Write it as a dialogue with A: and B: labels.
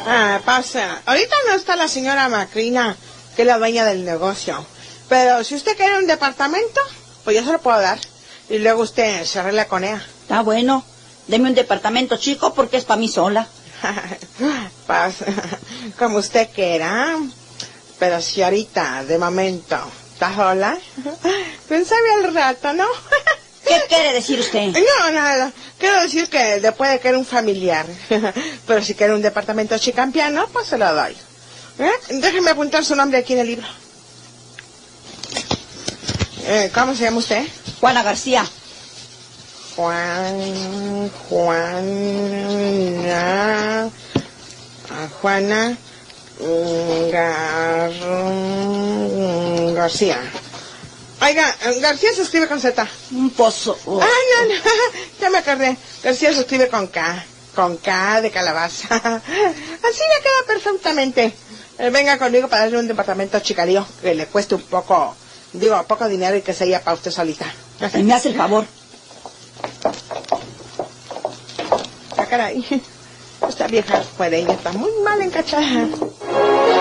A: Pasa. Ahorita no está la señora Macrina, que es la dueña del negocio. Pero si usted quiere un departamento, pues yo se lo puedo dar. Y luego usted se arregla con ella.
B: Está bueno. Deme un departamento chico porque es para mí sola.
A: Pasa. Como usted quiera. Pero si ahorita, de momento, está sola, pensaba al rato, ¿no?
B: ¿Qué quiere decir usted?
A: No, nada. Quiero decir que le puede querer un familiar. Pero si quiere un departamento chicampiano, pues se lo doy. Déjeme apuntar su nombre aquí en el libro. ¿Cómo se llama usted?
B: Juana García.
A: Juana García. Oiga, García se escribe con Z.
B: Un pozo.
A: No, ya me acordé. García se escribe con K. Con K de calabaza. Así le queda perfectamente. Venga conmigo para darle un departamento chicalío que le cueste un poco, poco dinero y que sea para usted solita.
B: Y me hace el favor.
A: Caray. Esta vieja puede, ella está muy mal encachada.